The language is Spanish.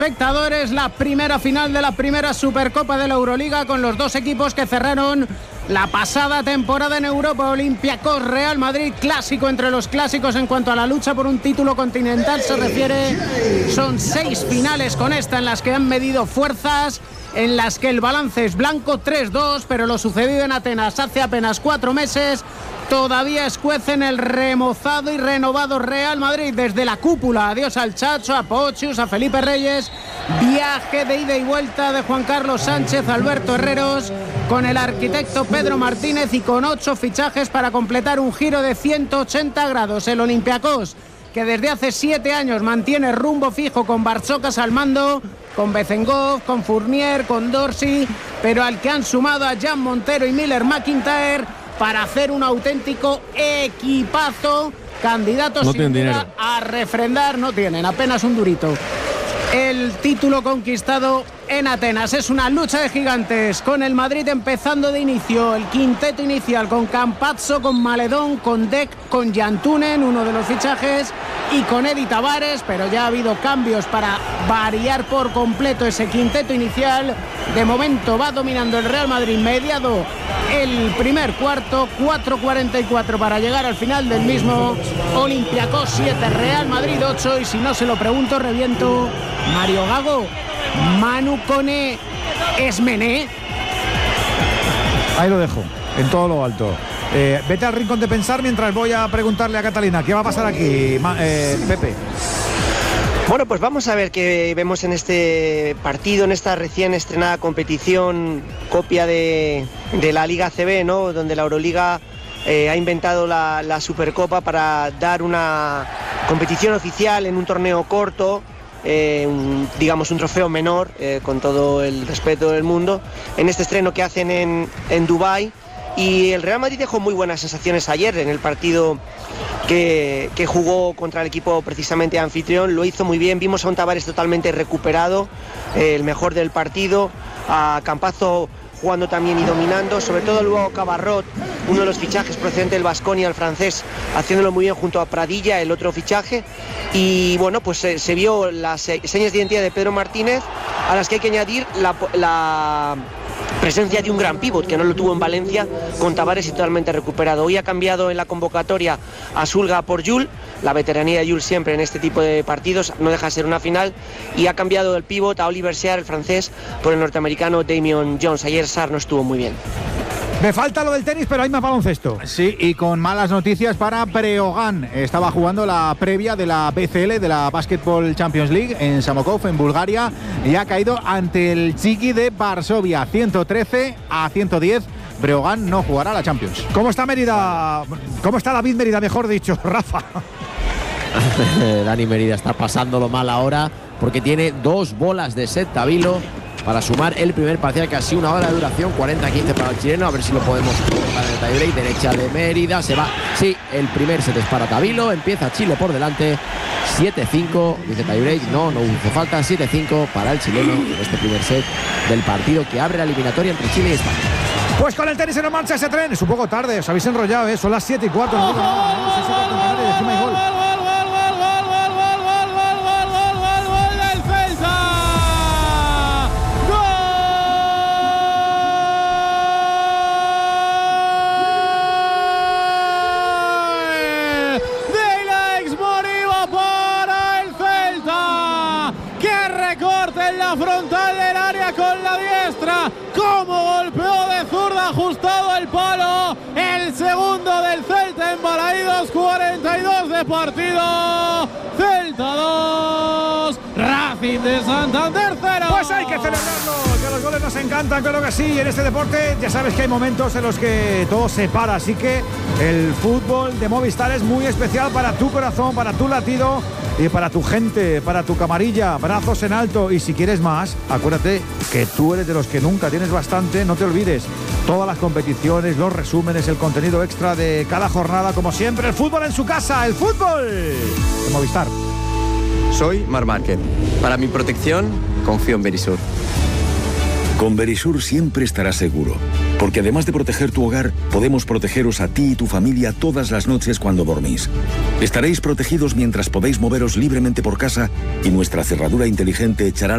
espectadores, la primera final de la primera Supercopa de la Euroliga con los dos equipos que cerraron la pasada temporada en Europa. Olympiacos Real Madrid, clásico entre los clásicos en cuanto a la lucha por un título continental se refiere. Son 6 finales con esta en las que han medido fuerzas, en las que el balance es blanco, 3-2, pero lo sucedido en Atenas hace apenas 4 meses todavía escuece en el remozado y renovado Real Madrid. Desde la cúpula, adiós al Chacho, a Pochius, a Felipe Reyes, viaje de ida y vuelta de Juan Carlos Sánchez, Alberto Herreros, con el arquitecto Pedro Martínez y con 8 fichajes para completar un giro de 180 grados. El Olympiacos, que desde hace 7 años mantiene rumbo fijo con Barçocas al mando, con Bezengov, con Fournier, con Dorsey, pero al que han sumado a Jan Montero y Miller McIntyre para hacer un auténtico equipazo, candidatos no sin duda dinero a refrendar, no tienen apenas un durito el título conquistado en Atenas. Es una lucha de gigantes, con el Madrid empezando de inicio, el quinteto inicial con Campazzo, con Maledón, con Dec, con Jantunen, uno de los fichajes, y con Edi Tavares, pero ya ha habido cambios para variar por completo ese quinteto inicial. De momento va dominando el Real Madrid, mediado el primer cuarto, 4:44 para llegar al final del mismo. Olympiacos 7, Real Madrid 8, y si no se lo pregunto, reviento. Mario Gago, Manu Koné es Mené. Ahí lo dejo, en todo lo alto. Vete al rincón de pensar mientras voy a preguntarle a Catalina qué va a pasar aquí, Pepe. Bueno, pues vamos a ver qué vemos en este partido, en esta recién estrenada competición, copia de la Liga ACB, ¿no? Donde la Euroliga ha inventado la Supercopa para dar una competición oficial en un torneo corto, digamos un trofeo menor, con todo el respeto del mundo, en este estreno que hacen en Dubái. Y el Real Madrid dejó muy buenas sensaciones ayer en el partido que jugó contra el equipo precisamente anfitrión. Lo hizo muy bien, vimos a un Tavares totalmente recuperado, el mejor del partido, a Campazzo jugando también y dominando, sobre todo luego Cabarrot, uno de los fichajes procedente del Baskonia, el francés, haciéndolo muy bien junto a Pradilla, el otro fichaje. Y bueno, pues se vio las señas de identidad de Pedro Martínez, a las que hay que añadir la presencia de un gran pívot que no lo tuvo en Valencia, con Tavares y totalmente recuperado. Hoy ha cambiado en la convocatoria a Sulga por Yul, la veteranía de Yul siempre en este tipo de partidos, no deja de ser una final, y ha cambiado el pívot a Oliver Sear, el francés, por el norteamericano Damian Jones. Ayer Sarr no estuvo muy bien. Me falta lo del tenis, pero hay más baloncesto. Sí, y con malas noticias para Breogán. Estaba jugando la previa de la BCL, de la Basketball Champions League, en Samokov, en Bulgaria, y ha caído ante el Chiki de Varsovia, 113-110. Breogán no jugará la Champions. ¿Cómo está Mérida? ¿Cómo está David Mérida, mejor dicho, Rafa? Dani Mérida está pasándolo mal ahora porque tiene 2 bolas de set Tavilo para sumar el primer parcial, casi 1 hora de duración, 40-15 para el chileno. A ver si lo podemos para el tiebreak. Derecha de Mérida, se va. Sí, el primer set es para Tavilo, empieza Chile por delante, 7-5, dice tiebreak, no hizo falta, 7-5 para el chileno en este primer set del partido que abre la eliminatoria entre Chile y España. Pues con el tenis se nos marcha ese tren. Es un poco tarde, os habéis enrollado, ¿eh? Son las 7:15. Frontal del área con la diestra, como golpeó de zurda, ajustado el palo, el segundo del Celta en Balaídos, 42 de partido, Celta 2, Racing de Santander 0. Pues hay que celebrarlo, que los goles nos encantan, claro que sí, y en este deporte ya sabes que hay momentos en los que todo se para, así que el fútbol de Movistar es muy especial para tu corazón, para tu latido y para tu gente, para tu camarilla, brazos en alto. Y si quieres más, acuérdate que tú eres de los que nunca tienes bastante. No te olvides, todas las competiciones, los resúmenes, el contenido extra de cada jornada, como siempre, el fútbol en su casa, el fútbol de Movistar. Soy Marc Márquez. Para mi protección, confío en Verisur. Con Verisur siempre estarás seguro, porque además de proteger tu hogar, podemos protegeros a ti y tu familia todas las noches cuando dormís. Estaréis protegidos mientras podéis moveros libremente por casa y nuestra cerradura inteligente echará